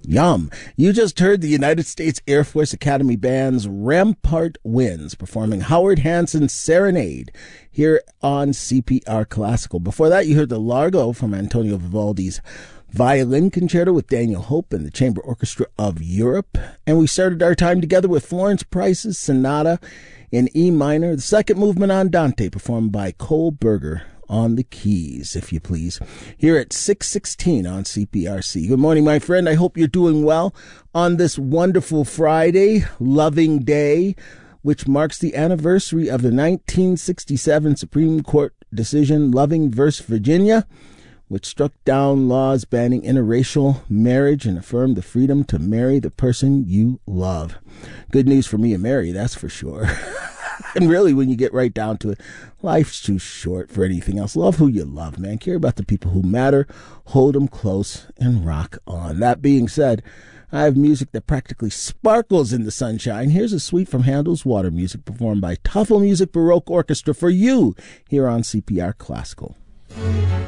Yum. You just heard the United States Air Force Academy Band's Rampart Winds performing Howard Hanson's Serenade here on CPR Classical. Before that, you heard the Largo from Antonio Vivaldi's Violin Concerto with Daniel Hope and the Chamber Orchestra of Europe. And we started our time together with Florence Price's Sonata in E minor, the second movement Andante, performed by Cole Berger on the keys, if you please, here at 6:16 on CPRC. Good morning, my friend. I hope you're doing well on this wonderful Friday, Loving Day, which marks the anniversary of the 1967 Supreme Court decision, Loving v. Virginia, which struck down laws banning interracial marriage and affirmed the freedom to marry the person you love. Good news for me and Mary, that's for sure. And really, when you get right down to it, life's too short for anything else. Love who you love, man. Care about the people who matter. Hold them close and rock on. That being said, I have music that practically sparkles in the sunshine. Here's a suite from Handel's Water Music performed by Tuffle Music Baroque Orchestra for you here on CPR Classical.